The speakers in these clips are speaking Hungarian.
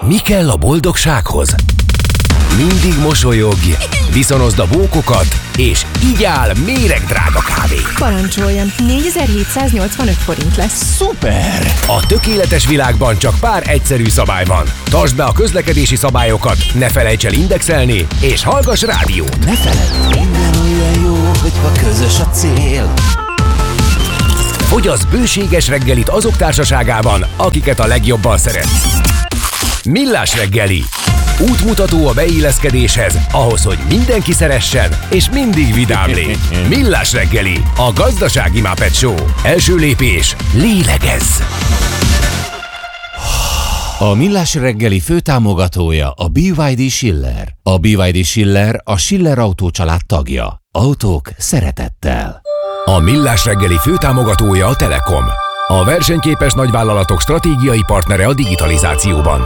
Mi kell a boldogsághoz? Mindig mosolyogj, viszonozd a bókokat, és így áll méregdrága kávé. Parancsoljon, 4785 forint lesz. Szuper! A tökéletes világban csak pár egyszerű szabály van. Tartsd be a közlekedési szabályokat, ne felejts el indexelni, és hallgass rádiót. Ne feledd, minden olyan jó, hogyha közös a cél. Fogyasz bőséges reggelit azok társaságában, akiket a legjobban szeretsz. Millás reggeli. Útmutató a beilleszkedéshez, ahhoz, hogy mindenki szeressen, és mindig vidám légy. Millás reggeli, a gazdasági Muppet Show. Első lépés, lélegezz! A Millás reggeli főtámogatója a BYD Schiller. A BYD Schiller a Schiller Autó család tagja. Autók szeretettel. A Millás reggeli főtámogatója a Telekom. A versenyképes nagyvállalatok stratégiai partnere a digitalizációban.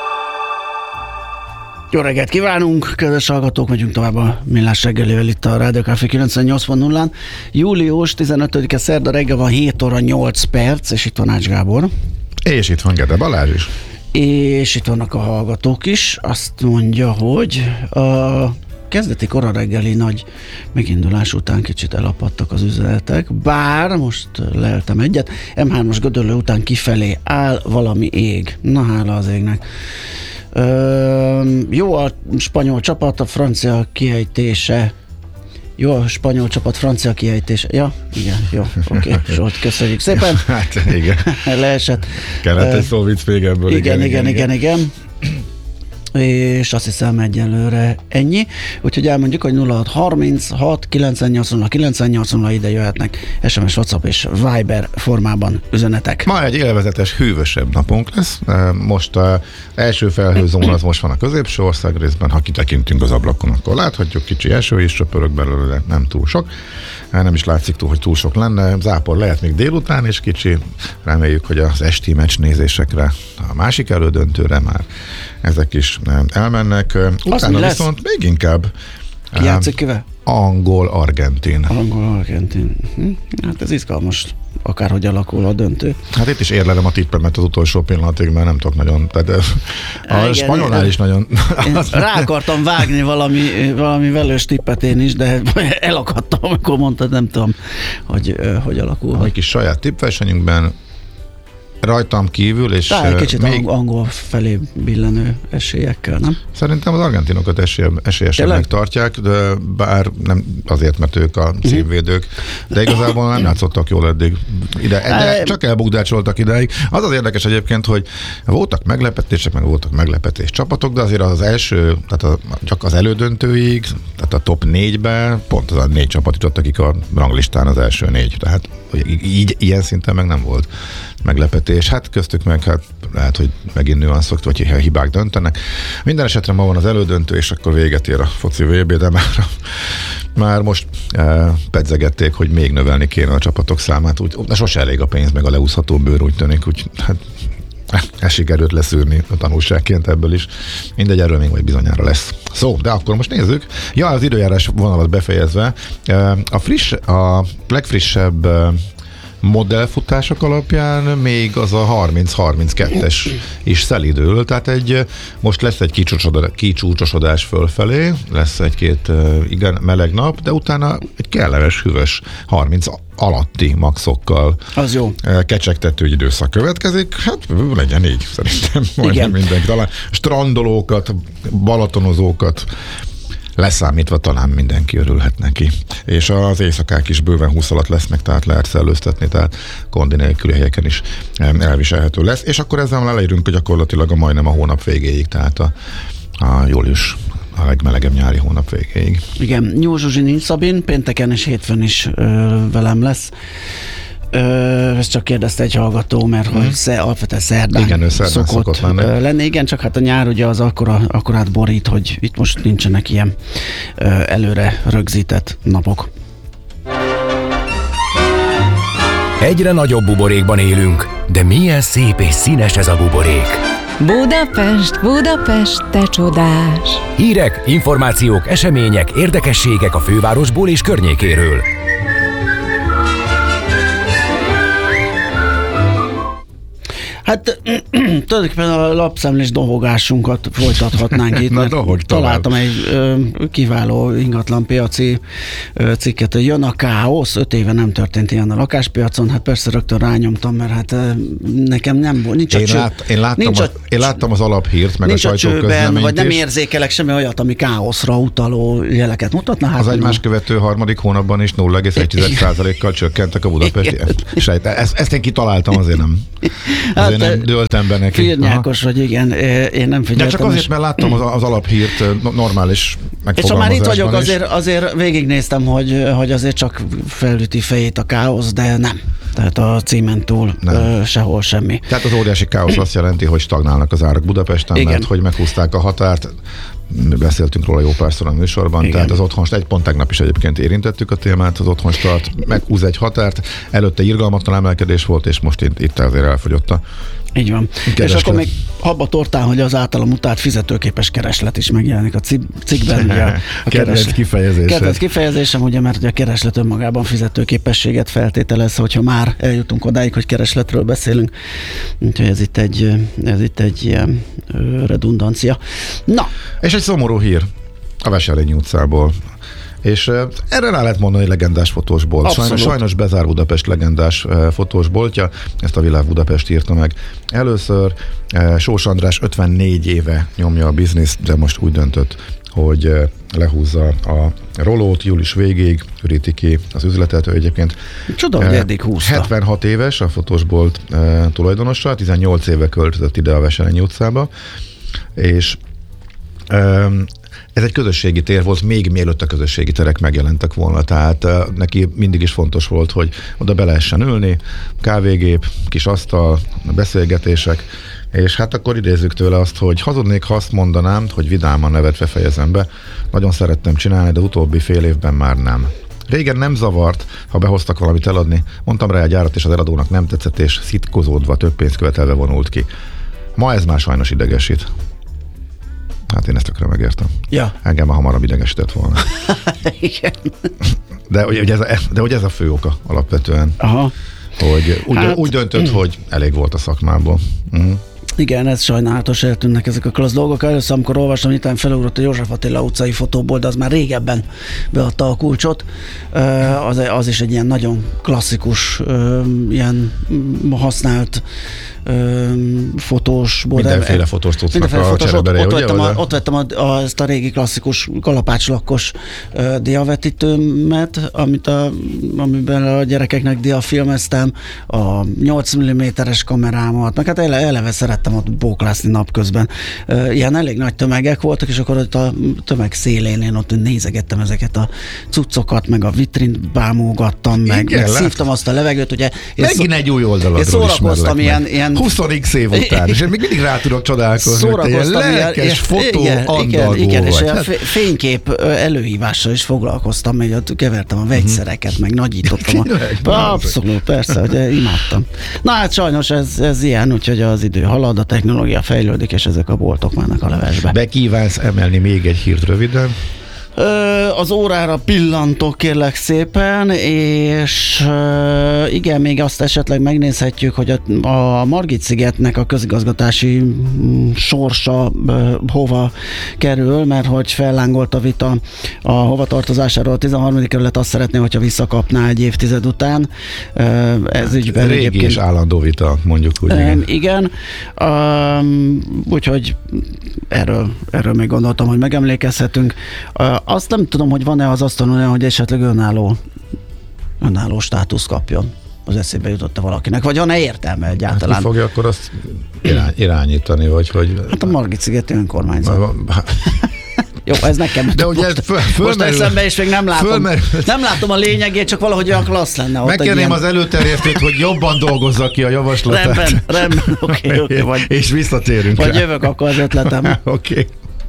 Jó reggelt kívánunk, kedves hallgatók, megyünk tovább a Millás reggelivel itt a Rádió Café 98.0-án. Július 15-e szerda reggel van 7 óra 8 perc, és itt van Ács Gábor. És itt van Gede Balázs is. És itt vannak a hallgatók is. Azt mondja, hogy a kezdeti kora reggeli nagy megindulás után kicsit elapadtak az üzenetek, bár most leeltem egyet, M3-as Gödöllő után kifelé áll valami ég. Na hála az égnek. Jó a spanyol csapat, a francia kiejtése. Jó a spanyol csapat, francia kiejtése. Ja, igen, jó, oké. Zsolt, köszönjük szépen. Hát igen. Leesett. Kellett egy szó vicc még ebből. Igen. És azt hiszem egyelőre ennyi. Úgyhogy elmondjuk, hogy 0636 980 980 ide jöhetnek SMS, WhatsApp és Viber formában üzenetek. Ma egy élvezetes, hűvösebb napunk lesz. Most az első felhőzóna az most van a középső ország részben. Ha kitekintünk az ablakon, akkor láthatjuk, kicsi eső is csöpörög belőle, nem túl sok. Nem is látszik túl, hogy túl sok lenne. Zápor lehet még délután is kicsi. Reméljük, hogy az esti meccs nézésekre, a másik elődöntőre már ezek is elmennek. Utána viszont még inkább ki játszik kivel? Angol-Argentin. Angol-Argentin. Hát ez izgalmas, akárhogy alakul a döntő. Hát itt is érlelem a tippemet az utolsó pillanatig, mert nem tudok nagyon, tehát a spanyolnál is nagyon... Rá akartam vágni valami velős tippet én is, de elakadtam, amikor mondtad, nem tudom, hogy alakul. Egy kis saját tippversenyünkben rajtam kívül, és kicsit még angol felé billenő esélyekkel, nem? Szerintem az argentinokat esélyesebbnek tartják, de bár nem azért, mert ők a címvédők, de igazából nem játszottak jól eddig. De csak elbukdácsoltak ideig. Az érdekes egyébként, hogy voltak meglepetések, meg voltak meglepetés csapatok, de azért az első, tehát csak az elődöntőig, tehát a top 4-be pont az a 4 csapat jutott, akik a ranglistán az első 4. Tehát így ilyen szinten meg nem volt meglepetés. Hát köztük meg lehet, hogy megint nüanszok, vagy ha hibák döntenek. Minden esetre ma van az elődöntő, és akkor véget ér a foci VB, de már most pedzegették, hogy még növelni kéne a csapatok számát. De sose elég a pénz, meg a leúszható bőr, úgy tűnik, úgy hát ezt sikerült leszűrni a tanulságként ebből is. Mindegy, erről még majd bizonyára lesz szó. De akkor most nézzük. Ja, az időjárás vonalat befejezve. A legfrissebb modellfutások alapján még az a 30-32-es is szelidül, tehát most lesz egy kicsúcsosodás fölfelé, lesz egy-két igen meleg nap, de utána egy kellemes, hűvös 30 alatti maxokkal az jó. Kecsegtető időszak következik. Hát legyen így, szerintem majdnem mindenki. Talán strandolókat, balatonozókat leszámítva talán mindenki örülhet neki. És az éjszakák is bőven 20 alatt lesznek, tehát lehet szellőztetni, tehát kondi nélküli helyeken is elviselhető lesz. És akkor ezzel leírunk gyakorlatilag majdnem a hónap végéig, tehát a július a legmelegebb nyári hónap végéig. Igen, Nyúl Zsuzsi nincs Szabin, pénteken és hétfőn is velem lesz. Ezt csak kérdezte egy hallgató, mert hogy alapvetően szerdán szokott lenni. Igen, csak hát a nyár ugye az akkorát borít, hogy itt most nincsenek ilyen előre rögzített napok. Egyre nagyobb buborékban élünk, de milyen szép és színes ez a buborék. Budapest, Budapest, te csodás! Hírek, információk, események, érdekességek a fővárosból és környékéről. Hát tulajdonképpen a lapszemlés dohogásunkat folytathatnánk itt, mert találtam egy kiváló ingatlanpiaci cikket, hogy jön a káosz, 5 éve nem történt ilyen a lakáspiacon, hát persze rögtön rányomtam, mert hát nekem nem volt, nincs a cső. Én láttam az alaphírt, meg a sajtóközleményt vagy nem érzékelek semmi olyat, ami káoszra utaló jeleket mutatna. Hát az egymás követő harmadik hónapban is 0,1%-kal csökkentek a budapesti sejt. Ezt én kitaláltam, azért nem. Azért nem döltem be neki. Firnyákos vagy, igen, én nem figyeltem. De csak azért, mert láttam az alaphírt normális megfogalmazásban. És ha már itt vagyok, azért végignéztem, hogy azért csak felüti fejét a káosz, de nem. Tehát a címen túl sehol semmi. Tehát az óriási káosz azt jelenti, hogy stagnálnak az árak Budapesten, igen. Mert hogy meghúzták a határt, beszéltünk róla jó párszor a műsorban, igen. Tehát az otthonst egy pont tegnap is egyébként érintettük a témát, az otthonstart meghúz egy határt, előtte irgalmatlan emelkedés volt, és most itt azért elfogyott. Így van. És akkor még abba tortán, hogy az általam utált fizetőképes kereslet is megjelenik a cikkben. A kedvenc kifejezésem. Kedvenc kifejezésem, ugye, mert ugye a kereslet önmagában fizetőképességet feltételez, hogyha már eljutunk odáig, hogy keresletről beszélünk. Úgyhogy ez itt egy ilyen redundancia. Na! És egy szomorú hír a Veselényi utcából. És erre rá lehet mondani, hogy legendás fotósbolt. Sajnos bezár Budapest legendás fotósboltja, ezt a Világ Budapest írta meg. Először Sós András 54 éve nyomja a bizniszt, de most úgy döntött, hogy lehúzza a rolót július végéig, üríti ki az üzletet. Ő egyébként csoda, hogy eddig húzta. 76 éves a fotósbolt tulajdonosa, 18 éve költözött ide a Veselényi utcába, és ez egy közösségi tér volt, még mielőtt a közösségi terek megjelentek volna, tehát neki mindig is fontos volt, hogy oda be lehessen ülni, kávégép, kis asztal, beszélgetések, és hát akkor idézzük tőle azt, hogy hazudnék, ha azt mondanám, hogy vidáman nevetve fejezem be, nagyon szerettem csinálni, de utóbbi fél évben már nem. Régen nem zavart, ha behoztak valamit eladni, mondtam rá a gyárat, és az eladónak nem tetszett, és szitkozódva több pénzt követelve vonult ki. Ma ez már sajnos idegesít. Hát én ezt tökre megértem. Ja. Engem már hamarabb idegesített volna. Igen. De hogy ez a fő oka alapvetően. Aha. Hogy úgy döntött, hogy elég volt a szakmából. Igen, ez sajnálatos, eltűnnek ezek a klassz dolgok. Először, amikor olvastam, nyitán felugrott a József Attila utcai fotóból, de az már régebben beadta a kulcsot. Az is egy ilyen nagyon klasszikus, ilyen használt fotós. Mindenféle fotós tudsznak a cserebereje, ugye? Ott vettem ezt a régi klasszikus kalapácslakkos diavetítőmet, amiben a gyerekeknek diafilmeztem, a 8 mm-es kamerámat, meg hát eleve szerettem ott bóklászni napközben. Ilyen elég nagy tömegek voltak, és akkor ott a tömeg szélén én ott nézegettem ezeket a cuccokat, meg a vitrint bámulgattam, meg szívtam azt a levegőt, ugye. Megint egy új oldaladról szórakoztam ilyen 20x év után, és én még mindig rá tudok csodálkozni. Szórakoztam, hogy lelkes fotó andalgó igen, és a vagy. fénykép előhívással is foglalkoztam, még ott kevertem a vegyszereket, meg nagyítottam. Abszolút, persze, hogy imádtam. Na hát sajnos ez ilyen, úgyhogy az idő halad, a technológia fejlődik, és ezek a boltok mennek a levesbe. Be kívánsz emelni még egy hírt röviden? Az órára pillantok, kérlek szépen, és igen, még azt esetleg megnézhetjük, hogy a Margit-szigetnek a közigazgatási sorsa hova kerül, mert hogy fellángolt a vita a hovatartozásáról. A 13. kerület azt szeretné, hogyha visszakapná egy évtized után. Ez ügyben régi egyébként és állandó vita, mondjuk úgy. Igen. Úgyhogy erről még gondoltam, hogy megemlékezhetünk. Azt nem tudom, hogy van-e az asztalon olyan, hogy esetleg önálló státusz kapjon. Az eszébe jutott-e valakinek, vagy van-e értelme egyáltalán? Hát ki fogja akkor azt irányítani, vagy hogy... Hát a Margit-szigeti önkormányzat. Jó, ez nekem. De ugye most eszembe, és még nem látom a lényegét, csak valahogy olyan klassz lenne. Megkérném az előterjesztőt, hogy jobban dolgozza ki a javaslatát. Rendben, oké. És visszatérünk vagy jövök akkor az ötletem. Oké.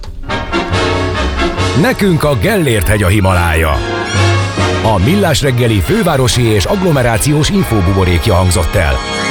Nekünk a Gellért-hegy a Himalája. A Millás reggeli fővárosi és agglomerációs infóbuborékja hangzott el.